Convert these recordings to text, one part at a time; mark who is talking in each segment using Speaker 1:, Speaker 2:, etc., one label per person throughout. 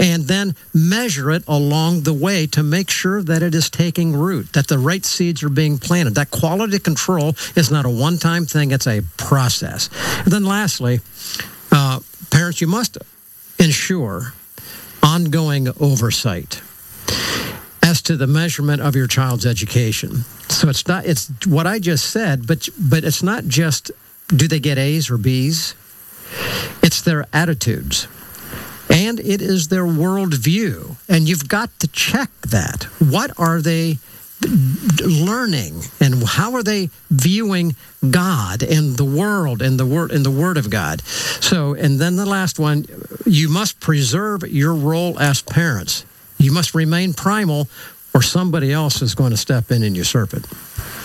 Speaker 1: and then measure it along the way to make sure that it is taking root, that the right seeds are being planted. That quality control is not a one-time thing, it's a process. And then lastly, parents, you must ensure ongoing oversight as to the measurement of your child's education. So it's what I just said, but it's not just do they get A's or B's? It's their attitudes. And it is their worldview. And you've got to check that. What are they learning, and how are they viewing God and the world and the Word of God? So, and then the last one, you must preserve your role as parents. You must remain primal, or somebody else is going to step in and usurp it.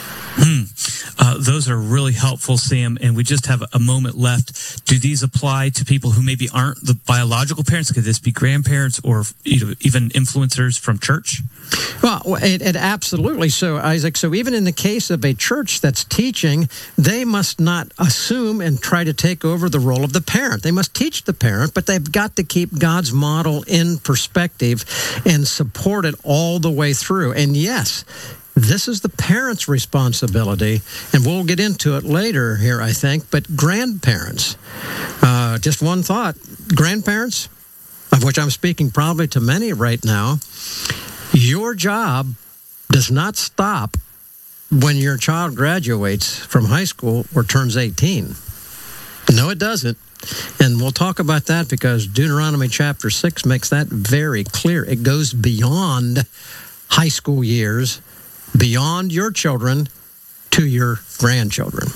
Speaker 2: Those are really helpful, Sam, and we just have a moment left. Do these apply to people who maybe aren't the biological parents? Could this be grandparents or even influencers from church?
Speaker 1: Well, it absolutely. So, Isaac, so even in the case of a church that's teaching, they must not assume and try to take over the role of the parent. They must teach the parent, but they've got to keep God's model in perspective and support it all the way through. And yes, this is the parents' responsibility, and we'll get into it later here, I think, but grandparents, just one thought, grandparents, of which I'm speaking probably to many right now, your job does not stop when your child graduates from high school or turns 18. No, it doesn't. And we'll talk about that because Deuteronomy chapter 6 makes that very clear. It goes beyond high school years, beyond your children to your grandchildren.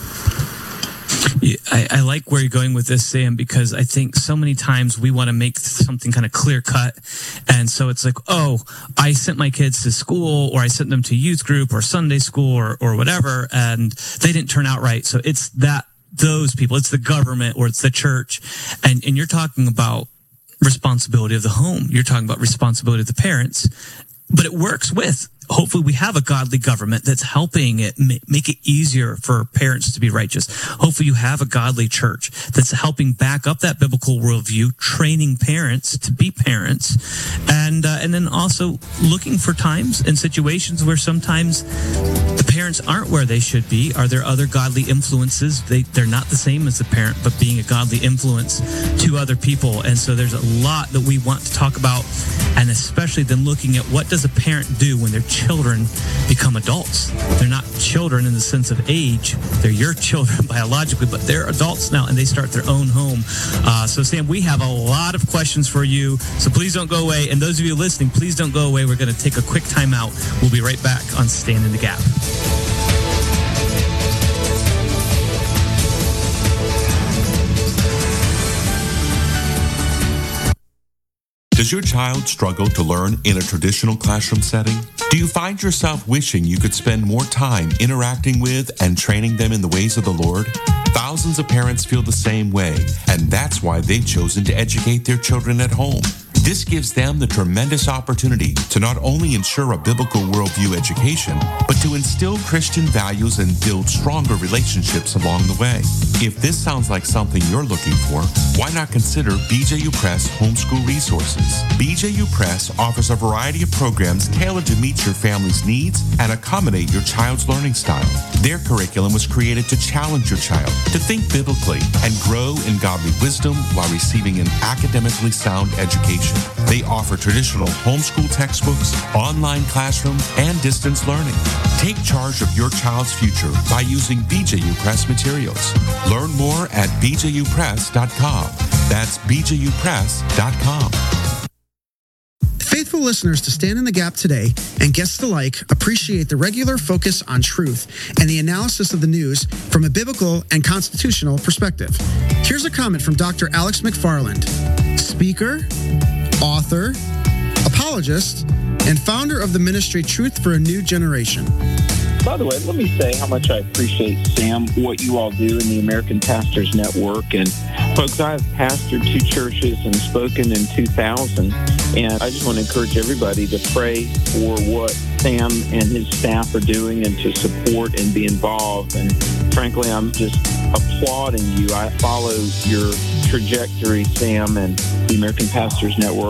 Speaker 2: Yeah, I like where you're going with this, Sam, because I think so many times we want to make something kind of clear cut. And so it's like, oh, I sent my kids to school, or I sent them to youth group or Sunday school or whatever, and they didn't turn out right. So it's those people, it's the government or it's the church. And you're talking about responsibility of the home. You're talking about responsibility of the parents. But it works with, hopefully we have a godly government that's helping it make it easier for parents to be righteous. Hopefully you have a godly church that's helping back up that biblical worldview, training parents to be parents, and then also looking for times and situations where sometimes the parents aren't where they should be. Are there other godly influences? They're not the same as the parent, but being a godly influence to other people. And so there's a lot that we want to talk about, and especially then looking at what does a parent do when their children become adults. They're not children in the sense of age. They're your children biologically, but they're adults now and they start their own home. So Sam, we have a lot of questions for you. So please don't go away. And those of you listening, please don't go away. We're going to take a quick time out. We'll be right back on Stand in the Gap.
Speaker 3: Does your child struggle to learn in a traditional classroom setting? Do you find yourself wishing you could spend more time interacting with and training them in the ways of the Lord? Thousands of parents feel the same way, and that's why they've chosen to educate their children at home. This gives them the tremendous opportunity to not only ensure a biblical worldview education, but to instill Christian values and build stronger relationships along the way. If this sounds like something you're looking for, why not consider BJU Press Homeschool Resources? BJU Press offers a variety of programs tailored to meet your family's needs and accommodate your child's learning style. Their curriculum was created to challenge your child to think biblically and grow in godly wisdom while receiving an academically sound education. They offer traditional homeschool textbooks, online classroom, and distance learning. Take charge of your child's future by using BJU Press materials. Learn more at bjupress.com. That's bjupress.com.
Speaker 4: Faithful listeners to Stand in the Gap today and guests alike appreciate the regular focus on truth and the analysis of the news from a biblical and constitutional perspective. Here's a comment from Dr. Alex McFarland, speaker, author, apologist, and founder of the ministry Truth for a New Generation.
Speaker 5: By the way, let me say how much I appreciate, Sam, what you all do in the American Pastors Network. And folks, I have pastored 2 churches and spoken in 2000. And I just want to encourage everybody to pray for what Sam and his staff are doing and to support and be involved. And frankly, I'm just applauding you. I follow your trajectory, Sam, and the American Pastors Network.